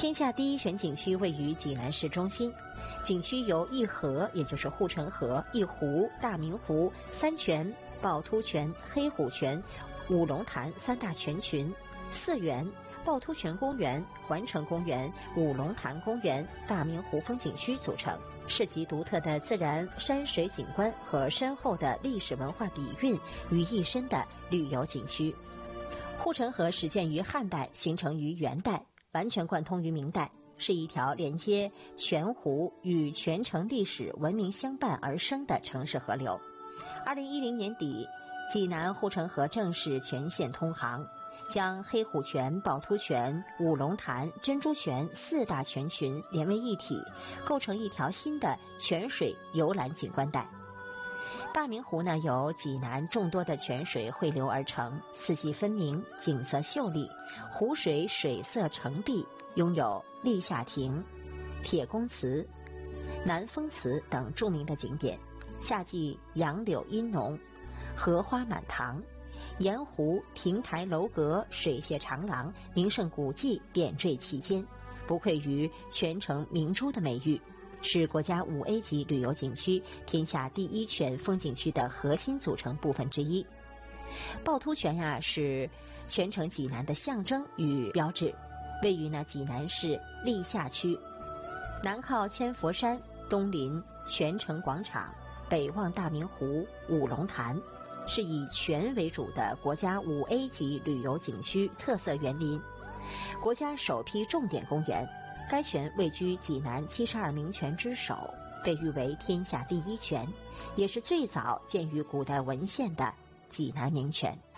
天下第一泉景区位于济南市中心，景区由一河，也就是护城河、一湖、大明湖、三泉、趵突泉、黑虎泉、五龙潭三大泉群、四园、趵突泉公园、环城公园、五龙潭公园、大明湖风景区组成，是集独特的自然山水景观和深厚的历史文化底蕴于一身的旅游景区。护城河始建于汉代，形成于元代，完全贯通于明代，是一条连接泉湖与全城历史文明相伴而生的城市河流。2010年底，济南护城河正式全线通航，将黑虎泉、趵突泉、五龙潭、珍珠泉四大泉群连为一体，构成一条新的泉水游览景观带。大明湖呢，由济南众多的泉水汇流而成，四季分明，景色秀丽，湖水水色澄碧，拥有立夏亭、铁公祠、南风祠等著名的景点。夏季杨柳阴浓，荷花满塘，沿湖亭台楼阁、水榭长廊、名胜古迹点缀其间，不愧于全城明珠的美誉，是国家5A 级旅游景区、天下第一泉风景区的核心组成部分之一。趵突泉是全城济南的象征与标志，位于济南市历下区，南靠千佛山，东临泉城广场，北望大明湖、五龙潭，是以泉为主的国家5A 级旅游景区特色园林，国家首批重点公园。该泉位居济南72名泉之首，被誉为天下第一泉，也是最早见于古代文献的济南名泉。